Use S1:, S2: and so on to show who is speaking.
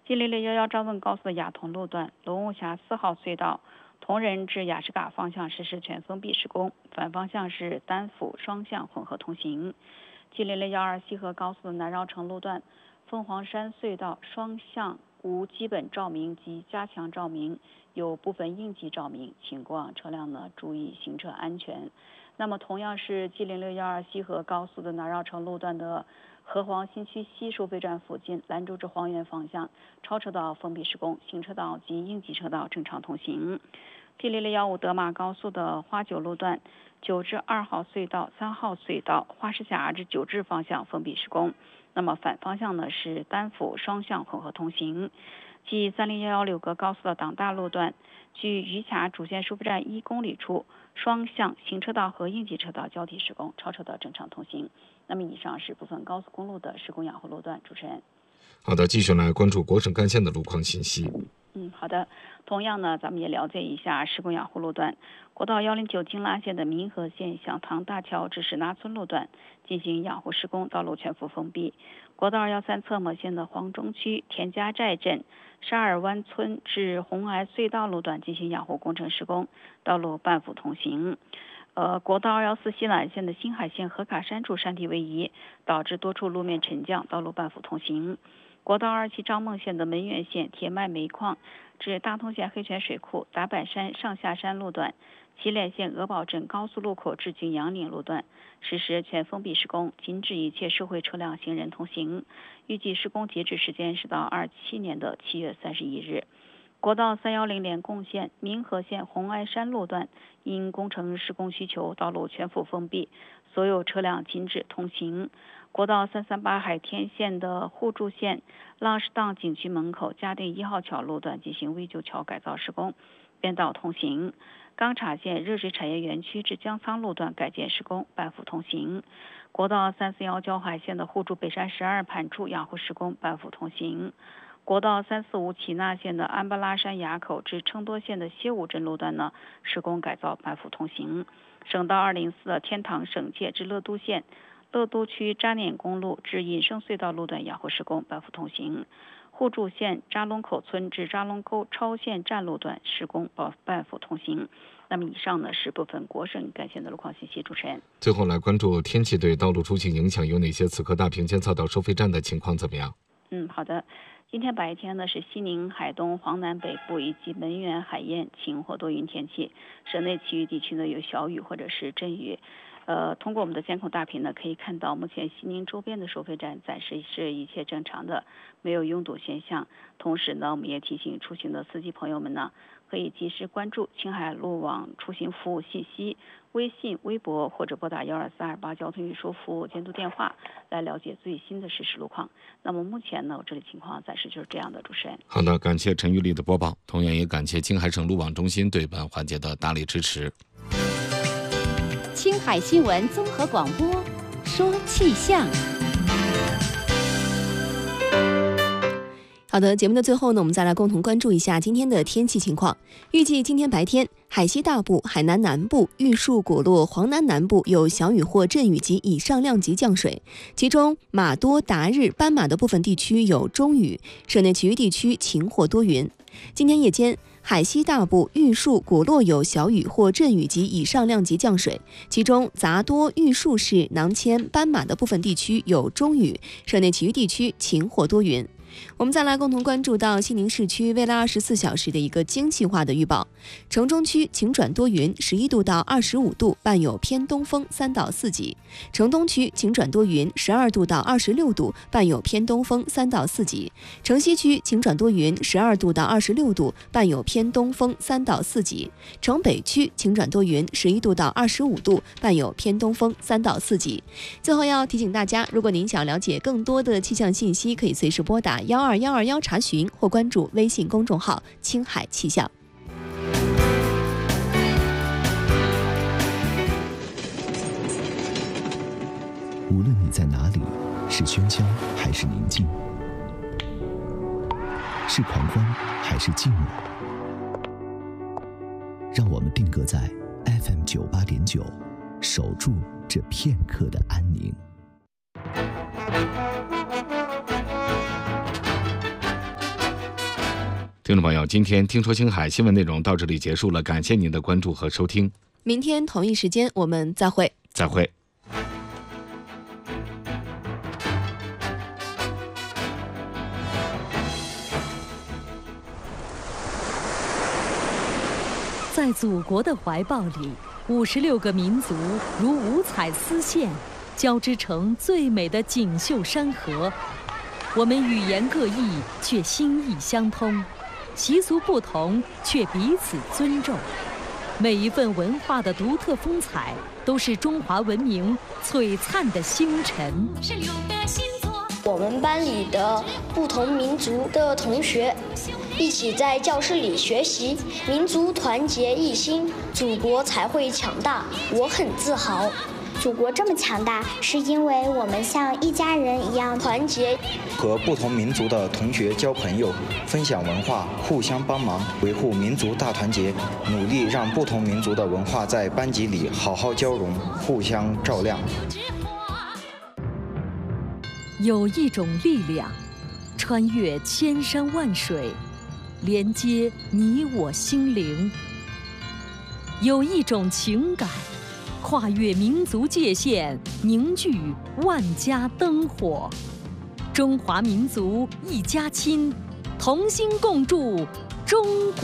S1: G0011张汶高速的雅通路段龙雾峡4号隧道同仁至雅士嘎方向实施全封闭施工，反方向是单辅双向混合通行。G0012西河高速的南绕城路段凤凰山隧道双向无基本照明及加强照明，有部分应急照明，请过往车辆呢注意行车安全。那么同样是 G0612西河高速的南绕城路段的河黄新区西收费站附近兰州至黄原方向超车道封闭施工，行车道及应急车道正常通行。G0015德马高速的花九路段9至2号隧道3号隧道花市峡至九至方向封闭施工，那么反方向呢是单辅双向混合通行。G3011柳河高速的党大路段距余峡主线收费站1公里处双向行车道和应急车道交替施工，超车道正常通行。那么以上是部分高速公路的施工养护路段。主持人，
S2: 好的，继续来关注国省干线的路况信息。
S1: 好的，同样呢，咱们也了解一下施工养护路段。国道109京拉线的民和线响堂大桥至史纳村路段进行养护施工，道路全幅封闭。国道213侧模线的黄中区田家寨镇沙尔湾村至红崖隧道路段进行养护工程施工，道路半幅通行。国道214西南线的新海线河卡山处山体位移，导致多处路面沉降，道路半幅通行。国道227张孟线的门源线铁脉煤矿至大通县黑泉水库达坂山上下山路段，祁连线鹅堡镇高速路口至景阳岭路段实施全封闭施工，禁止一切社会车辆行人通行。预计施工截止时间是到27年的7月31日。国道310连贡线民和线红崖山路段因工程施工需求，道路全幅封闭，所有车辆禁止通行。国道338海天线的互助线浪士荡景区门口嘉定1号桥路段进行危旧桥改造施工，变道通行。钢叉线热水产业园区至江仓路段改建施工，半幅通行。国道341交海线的互助北山12盘处养护施工，半幅通行。国道345齐纳线的安巴拉山垭口至成都县的歇武镇路段呢施工改造，半幅通行。省道204的天堂省界至乐都县乐都区扎碾公路至隐生隧道路段养护施工，半幅通行。互助县扎龙口村至扎龙沟超线站路段施工，半幅通行。那么以上呢是部分国省干线的路况信息。主持人，
S2: 最后来关注天气对道路出行影响有哪些？此刻大坪监测到收费站的情况怎么样？
S1: 好的。今天白天呢是西宁、海东、黄南北部以及门源、海晏晴或多云天气，省内其余地区呢有小雨或者是阵雨。通过我们的监控大屏呢，可以看到目前西宁周边的收费站暂时是一切正常的，没有拥堵现象。同时呢，我们也提醒出行的司机朋友们呢，可以及时关注青海路网出行服务信息，微信、微博或者拨打12428交通运输服务监督电话来了解最新的实时路况。那么目前呢，这里情况暂时就是这样的。主持人，
S2: 好的，感谢陈玉丽的播报，同样也感谢青海省路网中心对本环节的大力支持。
S3: 青海新闻综合广播，说气象。好的，节目的最后呢，我们再来共同关注一下今天的天气情况。预计今天白天，海西大部、海南南部、玉树、果洛、黄南南部有小雨或阵雨及以上量级降水，其中玛多、达日、斑马的部分地区有中雨，省内其余地区晴或多云。今天夜间，海西大部、玉树、果洛有小雨或阵雨及以上量级降水，其中杂多、玉树市、囊谦、斑马的部分地区有中雨，省内其余地区晴或多云。我们再来共同关注到西宁市区未来24小时的一个精细化的预报。城中区晴转多云，11度到25度，伴有偏东风3到4级。城东区晴转多云，12度到26度，伴有偏东风3到4级。城西区晴转多云，12度到26度，伴有偏东风3到4级。城北区晴转多云，11度到25度，伴有偏东风3到4级。最后要提醒大家，如果您想了解更多的气象信息，可以随时拨打12121查询或关注微信公众号青海气象。
S4: 无论你在哪里，是喧嚣还是宁静，是狂欢还是寂寞，让我们定格在 FM 98.9，守住这片刻的安宁。
S2: 听众朋友，今天听说青海新闻内容到这里结束了，感谢您的关注和收听。
S3: 明天同一时间我们再会。
S2: 再会。
S5: 在祖国的怀抱里，56个民族如五彩丝线，交织成最美的锦绣山河。我们语言各异，却心意相通；习俗不同，却彼此尊重。每一份文化的独特风采，都是中华文明璀璨的星辰。
S6: 我们班里的不同民族的同学一起在教室里学习，民族团结一心，祖国才会强大。我很自豪。
S7: 祖国这么强大，是因为我们像一家人一样团结。
S8: 和不同民族的同学交朋友，分享文化，互相帮忙，维护民族大团结，努力让不同民族的文化在班级里好好交融，互相照亮。
S5: 有一种力量，穿越千山万水，连接你我心灵；有一种情感，跨越民族界限，凝聚万家灯火。中华民族一家亲，同心共筑中国。